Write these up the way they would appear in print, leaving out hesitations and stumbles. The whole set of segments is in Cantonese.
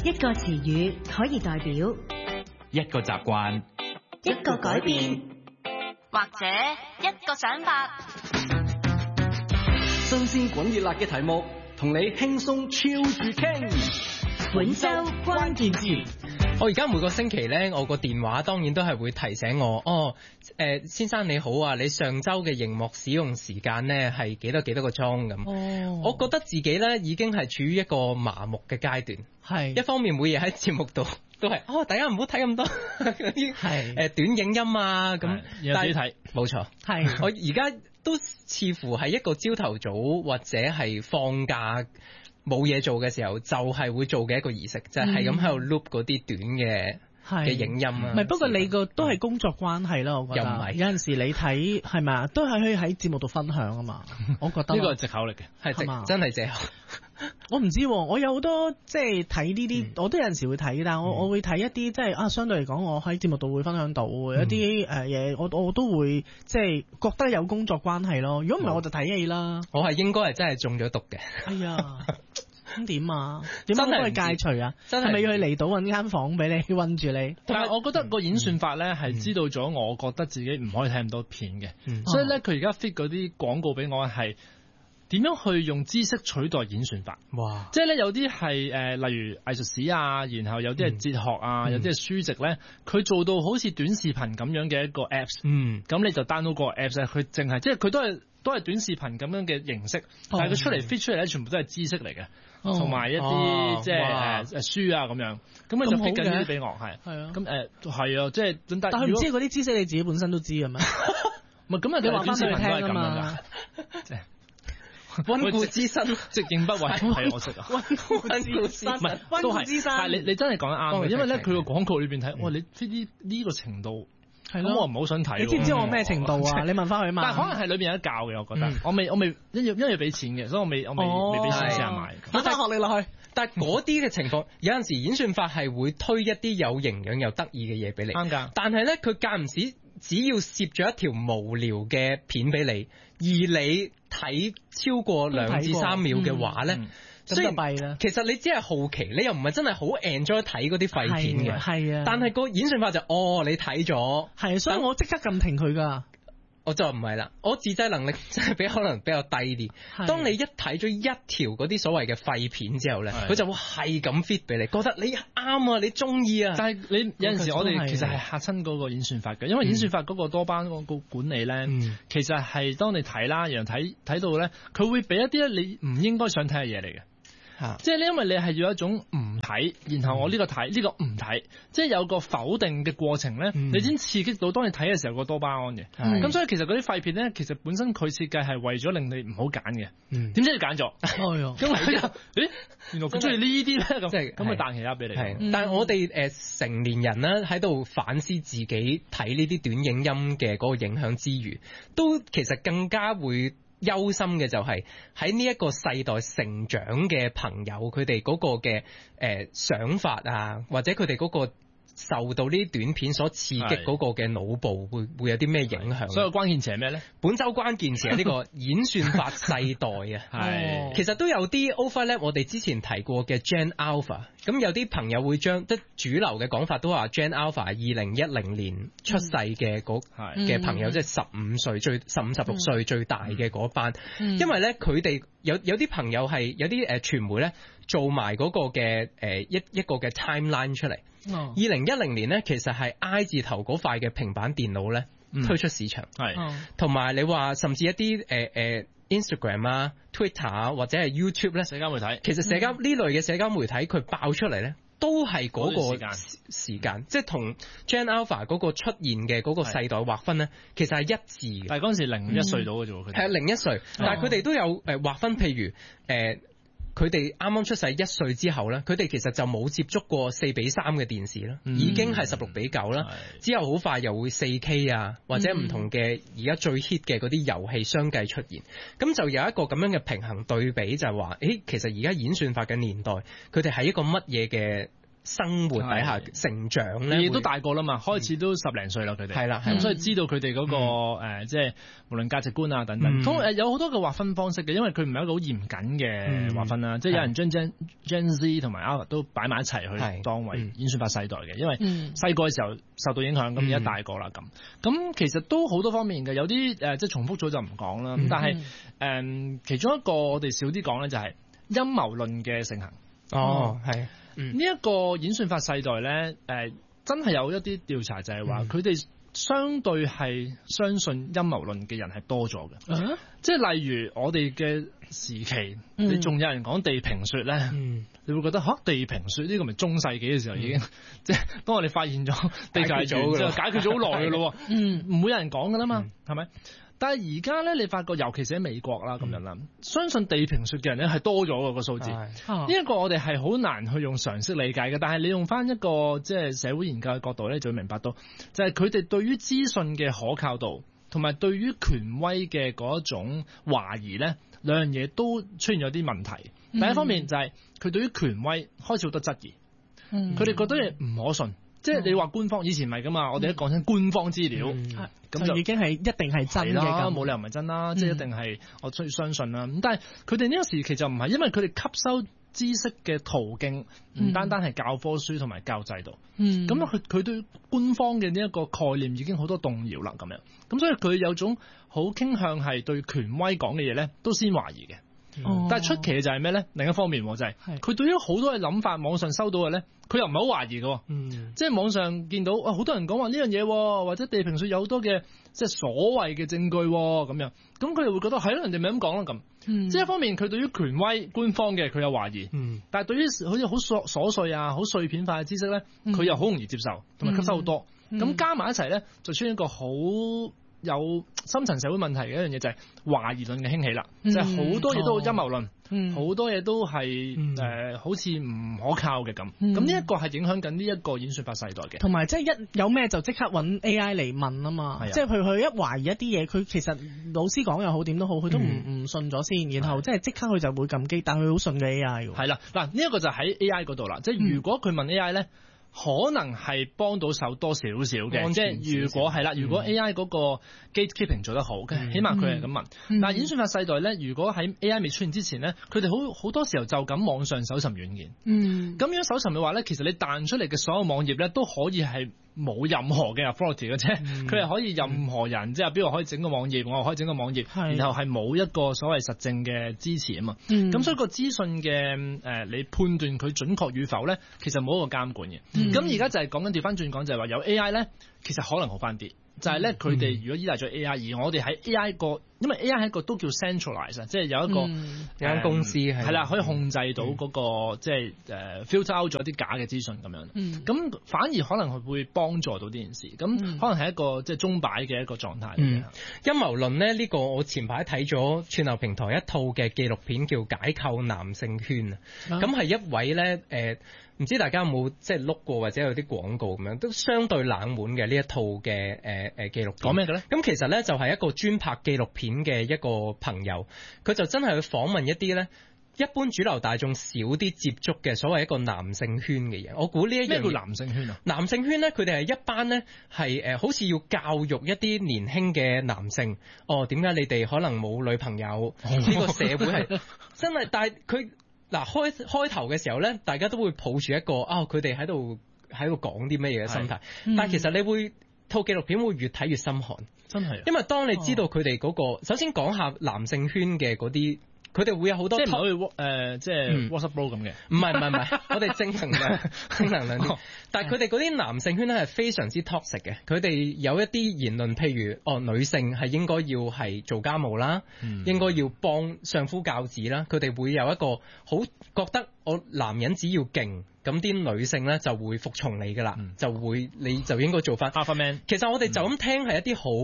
一個詞語可以代表一個習慣， 一個改變， 或者一個想法。 新鮮滾熱辣嘅題目，同你輕鬆超住傾。 本周關鍵詞。 我而家每個星期呢，我個電話當然都係會提醒我，先生你好啊，你上週嘅熒幕使用時間呢係幾多個鐘咁。我覺得自己呢已經係處於一個麻木嘅階段。係一方面每日喺節目度都係大家唔好睇咁多嗰啲短影音啊咁，但係睇冇錯係我而家都似乎係一個朝頭早或者係放假冇嘢做嘅時候，就係會做嘅一個儀式，就係咁喺度 loop 嗰啲短嘅影音啊。 唔係，不過你個都係工作關係啦，我覺得。又唔係有陣時你睇係咪啊，都係可以喺節目度分享啊嘛。我覺得呢個係藉口嚟嘅，係真係藉口。 我唔知，我有好多即係睇呢啲，我都有陣時會睇，但係我會睇一啲即係相對嚟講，我喺節目度會分享到一啲嘢，我都會即係覺得有工作關係咯。如果唔係，我就睇戲啦。 我係應該係真係中咗毒嘅。 哎呀！咁點啊？點樣可以戒除啊？真係咪要去離島揾間房俾你韞住你？ 但係我覺得個演算法咧係知道咗，我覺得自己唔可以睇咁多片嘅，所以咧佢而家 fit 嗰啲廣告俾我係點樣去用知識取代演算法。哇！即係咧有啲係例如藝術史啊，然後有啲係哲學啊，有啲係書籍咧，佢做到好似短視頻咁樣嘅一個 apps。咁你就 download 個 apps 咧，佢淨係即係佢都係短視頻咁樣嘅形式，但係佢出嚟 fit 出嚟咧，全部都係知識嚟嘅。同埋一啲即係書啊咁樣，咁佢就逼緊呢啲俾我，係啊，咁係啊，即係但係唔知嗰啲知識你自己本身都知嘅咩？ 唔係咁啊，你話翻俾佢聽啊嘛，即係溫故知新， 直認不諱，係我識啊， 溫故知新，唔係溫故知新， 但係你真係講得啱嘅，因為咧佢個廣告裏邊睇，哇，你 fit 呢個程度。咁我唔好想睇。你知唔知我咩程度啊？你問翻佢嘛。 但係可能係裏邊有得教嘅，我覺得。我未因為俾錢嘅，所以我未俾錢試下買。 我再學你落去。 但係嗰啲嘅情況，有陣時演算法係會推一啲有營養又得意嘅嘢俾你。啱㗎。但係咧，佢間唔時只要攝咗一條無聊嘅片俾你，而你睇超過2至3秒嘅話咧。所以其實你只係好奇，你又唔係真係好 enjoy 睇嗰啲廢片嘅，係啊。但係個演算法就你睇咗，係，所以我即刻撳停佢噶。我就唔係啦，我自制能力真係可能比較低啲。當你一睇咗一條嗰啲所謂嘅廢片之後咧，佢就會係咁 fit 俾你，覺得你啱啊，你中意啊。但係你有陣時我哋其實係嚇親嗰個演算法嘅，因為演算法嗰個多巴胺嗰個管理咧，其實係當你睇啦，然後睇到咧，佢會俾一啲你唔應該想睇嘅嘢嚟嘅。即係因為你係要一種唔睇，然後我呢個睇，呢個唔睇，即係有個否定嘅過程咧，你先刺激到當你睇嘅時候個多巴胺嘅。咁所以其實嗰啲廢片咧，其實本身佢設計係為咗令你唔好揀嘅。點知你揀咗？咁原來佢中意呢啲咧，咁佢彈其他俾你。 但係我哋成年人咧喺度反思自己睇呢啲短影音嘅嗰個影響之餘，都其實更加會憂心嘅就係喺呢一個世代成長嘅朋友，佢哋嗰個嘅想法啊，或者佢哋嗰個受到呢啲短片所刺激嗰個嘅腦部會有啲咩影響？ 所以關鍵詞係咩咧？ 本周關鍵詞係呢個演算法世代啊，係其實都有啲 overlap。我哋之前提過嘅 Gen Alpha， 咁有啲朋友會將即主流嘅講法都話 Gen Alpha 2010年出世嘅嘅朋友，即係15歲15、16歲最大嘅嗰班，因為咧佢哋有啲朋友係有啲傳媒咧做埋嗰個嘅一個嘅 timeline 出嚟。2010年咧，其實係 I 字頭嗰塊嘅平板電腦咧推出市場，係同埋你話甚至一啲Instagram 啊、Twitter 啊或者係 YouTube 咧， 社交媒體， 其實社交呢類嘅社交媒體佢爆出嚟咧，都係嗰個時間，即係同 Gen Alpha 嗰個出現嘅嗰個世代劃分咧，其實係一致嘅。 但係嗰陣時01歲到嘅啫喎，佢哋係 01歲，但係佢哋都有劃分，譬如佢哋啱啱出世1歲之後咧，佢哋其實就冇接觸過4:3嘅電視啦，已經係16:9啦。之後好快又會4K 啊，或者唔同嘅而家最 hit 嘅嗰啲遊戲相繼出現，咁就有一個咁樣嘅平衡對比，就係話，其實而家演算法嘅年代，佢哋係一個乜嘢嘅生活底下成長咧， 亦都大個啦嘛，開始都10零歲啦佢哋。 係啦， 咁所以知道佢哋嗰個即係無論價值觀啊等等，有好多嘅劃分方式嘅，因為佢唔係一個好嚴謹嘅劃分啦，即係有人將 Gen Z 同埋 Alpha 都擺埋一齊去當為演算法世代嘅，因為細個嘅時候受到影響，咁而家大個啦咁。咁其實都好多方面嘅，有啲即係重複咗就唔講啦。咁但係其中一個我哋少啲講咧，就係陰謀論嘅盛行。 係。 呢一個演算法世代咧，真係有一啲調查就係話，佢哋相對係相信陰謀論嘅人係多咗嘅。即係例如我哋嘅時期，你仲有人講地平說咧，你會覺得地平說呢個咪中世紀嘅時候已經，即係當我哋發現咗地球之後解決咗好耐嘅咯。唔會有人講噶啦嘛，係咪？但係而家咧，你發覺尤其是喺美國啦咁樣啦，相信地平說嘅人咧係多咗個數字。呢一個我哋係好難去用常識理解嘅，但係你用翻一個即係社會研究嘅角度咧，就會明白到，就係佢哋對於資訊嘅可靠度，同埋對於權威嘅嗰一種懷疑咧，兩樣嘢都出現咗啲問題。第一方面就係佢對於權威開始好多質疑，佢哋覺得嘢唔可信。即係你話官方以前唔係噶嘛，我哋一講親官方資料，咁就已經係一定係真嘅， 冇理由唔係真啦，即係一定係我需要相信啦。咁但係佢哋呢個時期就唔係，因為佢哋吸收知識嘅途徑唔單單係教科書同埋教制度，咁佢對官方嘅呢一個概念已經好多動搖啦咁樣，咁所以佢有種好傾向係對權威講嘅嘢咧都先懷疑嘅。但係出奇嘅就係咩咧？另一方面就係佢對於好多嘅諗法，網上收到嘅咧，佢又唔係好懷疑嘅。即係網上見到好多人講話呢樣嘢，或者地平說有好多嘅即係所謂嘅證據咁樣，咁佢哋會覺得係咯，人哋咪咁講咯咁。即係一方面佢對於權威官方嘅佢有懷疑，但係對於好似好瑣碎啊、好碎片化嘅知識咧，佢又好容易接受同埋吸收好多。咁加埋一齊咧，就出現一個好有深層社會問題嘅一樣嘢，就係懷疑論嘅興起啦。就係好多嘢都好陰謀論，好多嘢都係好似唔可靠嘅咁。咁呢一個係影響緊呢一個演算法世代嘅。 同埋即係一有咩就即刻揾 AI 嚟問啊嘛。即係佢一懷疑一啲嘢，佢其實老師講又好點都好，佢都唔信咗先，然後即係即刻佢就會撳機，但係佢好信嘅 AI 喎。 係啦，嗱呢一個就喺 AI 嗰度啦。即係如果佢問 AI 咧，可能係幫到手多少少嘅，即係如果係啦，如果 AI 嗰個 gatekeeping 做得好嘅，起碼佢係咁問。但係演算法世代咧，如果喺 AI 未出現之前咧，佢哋好多時候就咁網上搜尋軟件。咁樣搜尋嘅話咧，其實你彈出嚟嘅所有網頁咧，都可以係冇任何嘅 authority 嘅啫。佢係可以任何人，即係比如可以整個網頁，我可以整個網頁，然後係冇一個所謂實證嘅支持啊嘛。咁所以個資訊嘅你判斷佢準確與否咧，其實冇一個監管嘅。咁而家就係講緊調翻轉講，就係話有 AI 咧，其實可能好翻啲。就係咧，佢哋如果依賴咗 AI，而我哋喺 AI 個，因為 AI 係一個都叫 centralize， 即係有一個有間公司係啦，可以控制到嗰個即係filter out 咗啲假嘅資訊咁樣。咁反而可能會幫助到呢件事。咁可能係一個即係鐘擺嘅一個狀態。 陰謀論咧，呢個我前排睇咗串流平台一套嘅紀錄片叫《解構男性圈》啊。咁係一位咧唔知大家有冇即係碌過或者有啲廣告咁樣，都相對冷門嘅呢一套嘅紀錄片。講咩嘅咧？咁其實咧就係一個專拍紀錄片嘅一個朋友，佢就真係去訪問一啲咧一般主流大眾少啲接觸嘅所謂一個男性圈嘅嘢。我估呢一樣咩叫男性圈啊？ 男性圈咧，佢哋係一班咧係好似要教育一啲年輕嘅男性。點解你哋可能冇女朋友？呢個社會係真係，但係佢。嗱，開頭嘅時候咧，大家都會抱住一個佢哋喺度講啲咩嘢嘅心態，但係其實你會套紀錄片會越睇越心寒， 真係。因為當你知道佢哋嗰個，首先講下男性圈嘅嗰啲，佢哋會有好多即係唔可以即係 WhatsApp bro 咁嘅， 唔係，我哋正能量啲。但係佢哋嗰啲男性圈咧係非常之 toxic 嘅，佢哋有一啲言論，譬如女性係應該要係做家務啦，應該要幫相夫教子啦，佢哋會有一個好覺得我男人只要勁，咁啲女性咧就會服從你㗎啦，你就應該做翻 Alpha Man。 其實我哋就咁聽係一啲好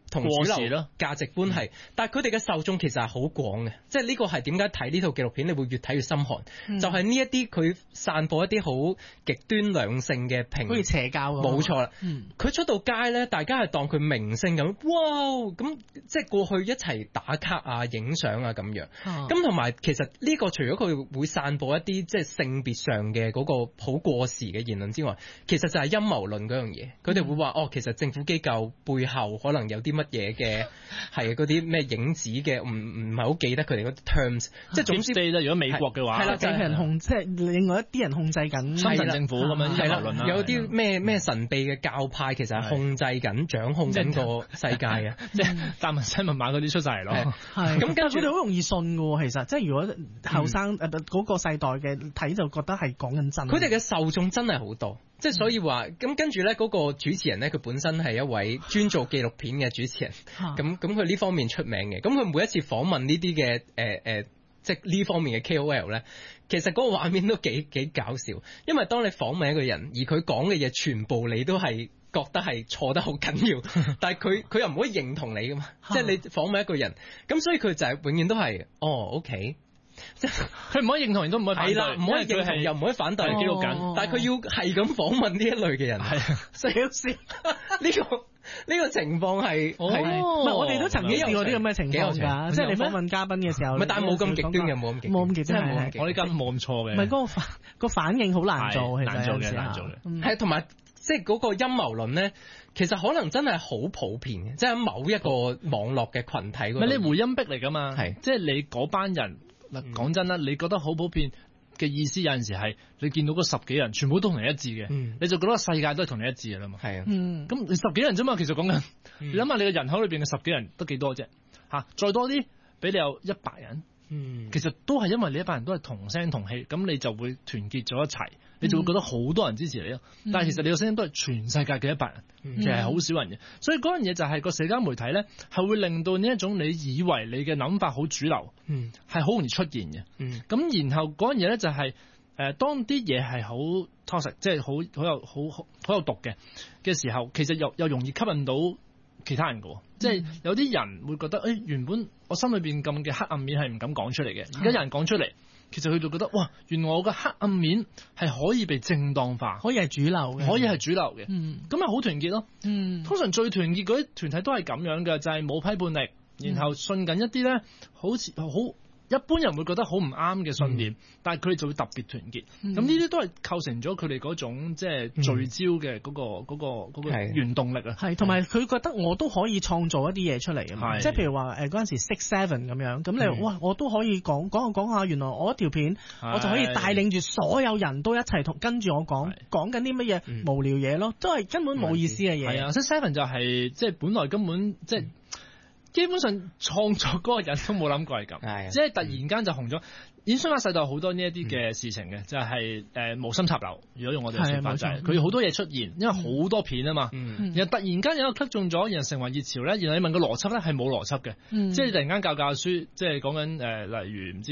同主流價值觀係，但係佢哋嘅受眾其實係好廣嘅，即係呢個係點解睇呢套紀錄片你會越睇越心寒，就係呢一啲佢散播一啲好極端兩性嘅評， 好似邪教咁。 冇錯啦，佢出到街咧，大家係當佢明星咁，哇咁即係過去一齊打卡啊、影相啊咁樣，咁同埋其實呢個除咗佢會散播一啲即係性別上嘅嗰個好過時嘅言論之外，其實就係陰謀論嗰樣嘢，佢哋會話其實政府機構背後可能有啲乜嘢嘅係嗰啲咩影子嘅，唔係好記得佢哋嗰啲 terms， 即係總之如果美國嘅話， 係啦，就係人控，即係另外一啲人控制緊深層政府咁樣陰謀論啦， 有啲咩神秘嘅教派其實係控制緊、掌控緊個世界嘅， 即係達文西密碼嗰啲出晒嚟咯。 係咁，跟住佢哋好容易信嘅喎，其實即係如果後生嗰個世代嘅睇就覺得係講緊真。 佢哋嘅受眾真係好多。即係所以話咁跟住咧嗰個主持人咧，佢本身係一位專做紀錄片嘅主持人，咁佢呢方面出名嘅。咁佢每一次訪問呢啲嘅即係呢方面嘅 KOL 咧，其實嗰個畫面都幾搞笑。因為當你訪問一個人，而佢講嘅嘢全部你都係覺得係錯得好緊要，但係佢又唔可以認同你噶嘛。即係你訪問一個人，咁所以佢就係永遠都係OK。即係佢唔可以認同，亦都唔可以反對， 唔可以認同又唔可以反對， 記錄緊。 但係佢要係咁訪問呢一類嘅人，係少少呢個情況係唔係我哋都曾經試過啲咁嘅情況㗎，即係你訪問嘉賓嘅時候， 唔係但係冇咁極端嘅，冇咁極端， 係我呢間冇咁錯嘅。 唔係嗰個反應好難做， 難做嘅， 係同埋即係嗰個陰謀論咧，其實可能真係好普遍嘅，即係某一個網絡嘅群體嗰度。 唔係你回音壁嚟㗎嘛？ 係即係你嗰班人。嗱，講真啦，你覺得好普遍嘅意思，有陣時係你見到嗰10幾人全部都同你一致嘅，你就覺得世界都係同你一致嘅啦嘛。 係啊， 咁你10幾人啫嘛，其實講緊，你諗下你嘅人口裏邊嘅10幾人得幾多啫？再多啲，俾你有100人，其實都係因為你100人都係同聲同氣，咁你就會團結咗一齊，你就會覺得好多人支持你咯。但係其實你個聲音都係全世界嘅100人，其實係好少人嘅。所以嗰樣嘢就係個社交媒體咧，係會令到呢一種你以為你嘅諗法好主流，係好容易出現嘅。咁然後嗰樣嘢咧就係當啲嘢係好 toxic，即係好有毒嘅時候，其實又容易吸引到其他人嘅。即係有啲人會覺得，原本我心裏邊咁嘅黑暗面係唔敢講出嚟嘅，而家有人講出嚟。其實佢就覺得哇，原來我嘅黑暗面係可以被正當化， 可以係主流嘅，咁咪好團結咯。通常最團結嗰啲團體都係咁樣嘅，就係冇批判力，然後信緊一啲咧，好似好一般人會覺得好唔啱嘅信念，但係佢哋就會特別團結。咁呢啲都係構成咗佢哋嗰種即係聚焦嘅嗰個原動力啊。係，同埋佢覺得我都可以創造一啲嘢出嚟啊嘛。即係譬如話嗰陣時 6-7咁樣，咁你哇我都可以講下，原來我一條片我就可以帶領住所有人都一齊跟住我講緊啲乜嘢無聊嘢咯，都係根本冇意思嘅嘢。係啊，6-7就係即係本來根本即係。基本上創作嗰個人都冇諗過係咁，即係突然間就紅咗。演算法世代好多呢一啲嘅事情嘅，就係無心插柳。如果用我哋嘅說法就係佢好多嘢出現，因為好多片啊嘛。然後突然間有一個 click 中咗，然後成為熱潮咧。然後你問個邏輯咧係冇邏輯嘅，即係你突然間教書，即係講緊例如唔知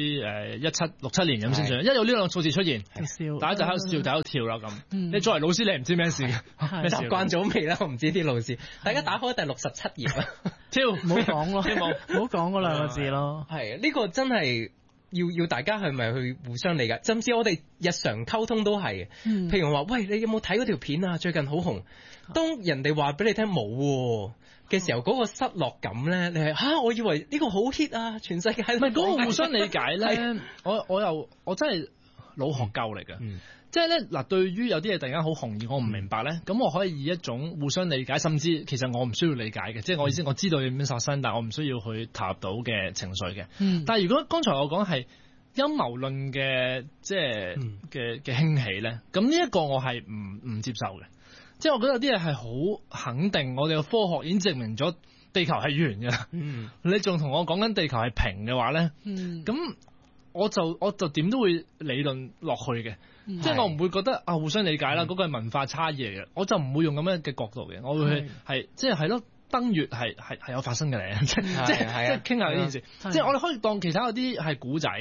1767年咁先算，一有呢兩個數字出現，大家就喺度笑，大家喺度跳啦咁。你作為老師你唔知咩事嘅，你習慣咗未啦？我唔知啲老師，大家打開第67頁啦， 跳唔好講咯，唔好講嗰兩個字咯。 係呢個真係。要大家係咪去互相理解？甚至我哋日常溝通都係，譬如話，喂，你有冇睇嗰條片啊？最近好紅。當人哋話俾你聽冇嘅時候，嗰個失落感咧，你係我以為呢個好 hit 啊，全世界都唔係嗰個互相理解咧。我真係老學究嚟嘅。即係咧嗱，對於有啲嘢突然間好紅而我唔明白咧，咁我可以以一種互相理解，甚至其實我唔需要理解嘅，即係我意思，我知道點樣發生，但係我唔需要去投入到嘅情緒嘅。但係如果剛才我講係陰謀論嘅，即係嘅興起咧，咁呢一個我係唔接受嘅。即係我覺得有啲嘢係好肯定，我哋嘅科學已經證明咗地球係圓嘅啦。你仲同我講緊地球係平嘅話咧，咁我就點都會理論落去嘅。即係我唔會覺得互相理解啦，嗰個係文化差異嚟嘅，我就唔會用咁樣嘅角度嘅，我會係即係咯，登月係有發生嘅咧，即係傾下呢件事，即係我哋可以當其他嗰啲係古仔，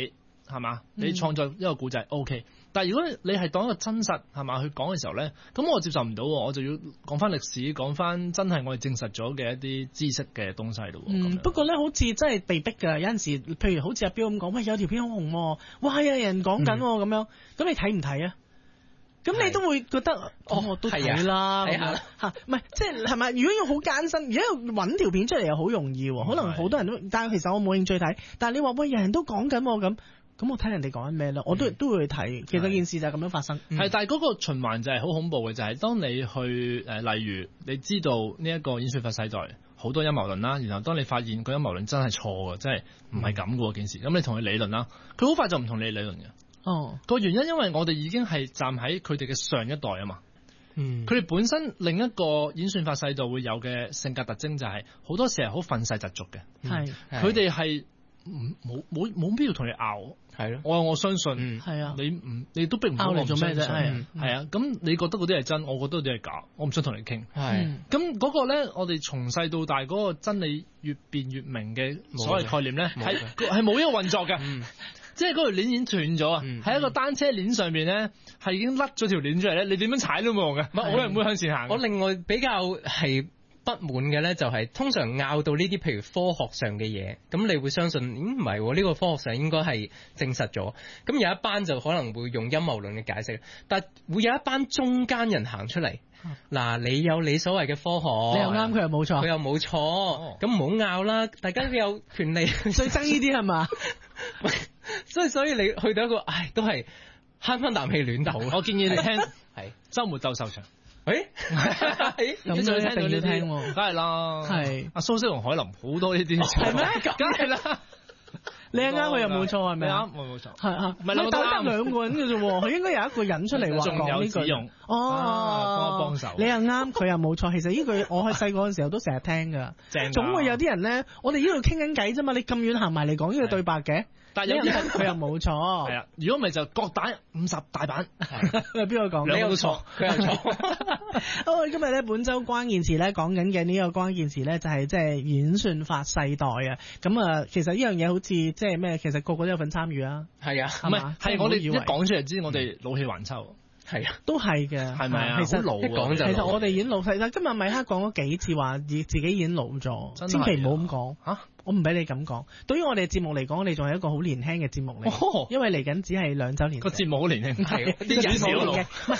係嘛？你創作一個故仔 OK，但係如果你係當一個真實係嘛去講嘅時候咧，咁我接受唔到，我就要講翻歷史，講翻真係我哋證實咗嘅一啲知識嘅東西咯。 不過咧好似真係被逼㗎，有陣時譬如好似阿彪咁講，喂有條片好紅喎，哇有人講緊咁樣，咁你睇唔睇啊？咁你都會覺得我都睇啦，咁樣嚇，唔係即係咪？如果要好艱辛，而家要揾條片出嚟又好容易喎，可能好多人都，但係其實我冇興趣睇。但係你話喂，人人都講緊喎咁我睇人哋講緊咩咧？我都會去睇。其實件事就係咁樣發生。 係，但係嗰個循環就係好恐怖嘅，就係當你去例如你知道呢一個演算法世代好多陰謀論啦，然後當你發現個陰謀論真係錯嘅，真係唔係咁嘅喎件事，咁你同佢理論啦，佢好快就唔同你理論嘅。個原因因為我哋已經係站喺佢哋嘅上一代啊嘛，佢哋本身另一個演算法世代會有嘅性格特徵就係好多時係好憤世嫉俗嘅，佢哋係冇必要同你拗，係咯，我相信，係啊，你都逼唔到我做咩啫，係啊，咁你覺得嗰啲係真，我覺得嗰啲係假，我唔想同你傾，係，咁嗰個咧，我哋從細到大嗰個真理越變越明嘅所謂概念咧，係冇一個運作嘅。即係嗰條鏈已經斷咗啊！喺一個單車鏈上面咧，係已經甩咗條鏈出嚟咧，你點樣踩都冇用嘅，冇人會向前行。我另外比較係不滿嘅咧，就係通常拗到呢啲譬如科學上嘅嘢，咁你會相信唔係喎，呢個科學上應該係證實咗。咁有一班就可能會用陰謀論嘅解釋，但會有一班中間人行出嚟。嗱，你有你所謂嘅科學，你又啱，佢又冇錯，佢又冇錯，咁唔好拗啦，大家都有權利。最憎呢啲係嘛？所以你去到一個，都係慳翻啖氣亂鬥。我建議你聽係週末鬥獸場。咁就一定要聽喎，梗係啦。係阿蘇軾同海林好多呢啲，係咩？梗係啦。你啱佢又冇錯係咪啊？冇錯，係啊，唔係鬥得兩個人嘅啫喎，佢應該有一個人出嚟話講呢句。幫我幫手。你又啱，佢又冇錯。其實呢句我喺細個嘅時候都成日聽㗎。總會有啲人咧，我哋呢度傾緊偈啫嘛，你咁遠行埋嚟講呢個對白嘅。但係有啲人佢又冇錯。係啊，如果唔係就各打50大板。邊個講？你有錯，佢有錯。好，今日咧本週關鍵詞咧講緊嘅呢個關鍵詞咧就係即係演算法世代啊。咁啊，其實呢樣嘢好似即係咩？其實個個都有份參與啊。係啊，唔係係我哋一講出嚟知，我哋老氣橫秋。係啊，都係嘅，係咪啊？其實老一講就其實我哋已經老細啦。今日米克講咗幾次話自己已經老咗，千祈唔好咁講嚇。我唔俾你咁講。對於我哋節目嚟講，我哋仲係一個好年輕嘅節目嚟，因為嚟緊只係2週年。個節目好年輕，係啲人少老。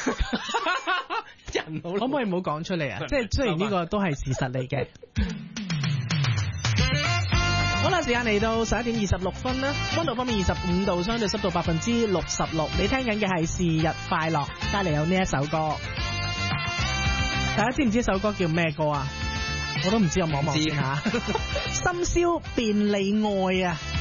人好，可唔可以唔好講出嚟啊？即係雖然呢個都係事實嚟嘅。好啦，時間嚟到11點26分啦，溫度方面25度，相對濕度66%。你聽緊嘅係是日快樂，帶嚟有呢一首歌。大家知唔知首歌叫咩歌啊？我都唔知，我望望先吓。深宵便利愛啊！